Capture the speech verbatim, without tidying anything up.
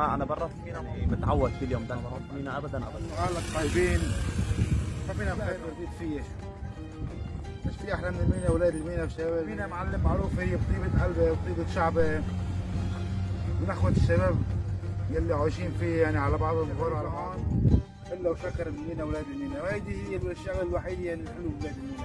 ما انا برا في مينا يعني متعود كل يوم ده بروح مينا ابدا ابدا. قالك طيبين ما فينا بخير برديد فيه. مش في احلى من المينا اولاد المينا والشباب. المينا معلم معروف هي بطيبه قلبه وطيبه شعبه من اخوه الشباب يلي عايشين فيه يعني على بعضهم بيفرحوا على بعض الا وشكر المينا اولاد المينا، وهيدي هي الشغله الوحيده اللي الحلو ببلاد المينا.